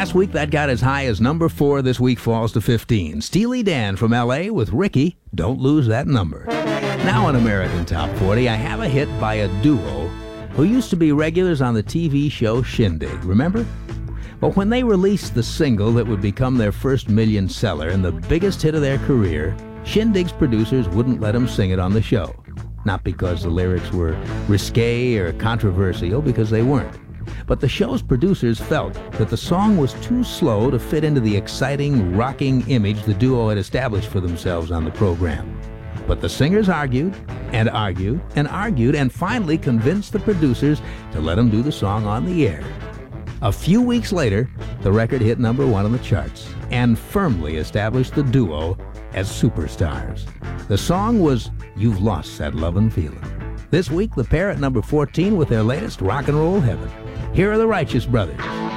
Last week, that got as high as number 4. This week falls to 15. Steely Dan from L.A. with Ricky, Don't Lose That Number. Now in American Top 40, I have a hit by a duo who used to be regulars on the TV show Shindig. Remember? But when they released the single that would become their first million seller and the biggest hit of their career, Shindig's producers wouldn't let them sing it on the show. Not because the lyrics were risque or controversial, because they weren't. But the show's producers felt that the song was too slow to fit into the exciting, rocking image the duo had established for themselves on the program. But the singers argued and argued and argued and finally convinced the producers to let them do the song on the air. A few weeks later, the record hit number 1 on the charts and firmly established the duo as superstars. The song was You've Lost That Lovin' Feelin'. This week, the pair at number 14 with their latest Rock and Roll Heaven. Here are the Righteous Brothers.